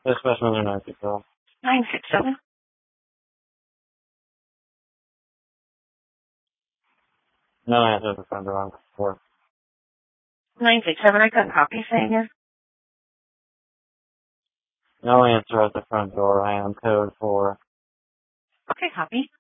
This specimen are not people. 967. No answer at the front door on 4. 967, I got a copy saying it. No answer at the front door. I am code 4. Okay, copy.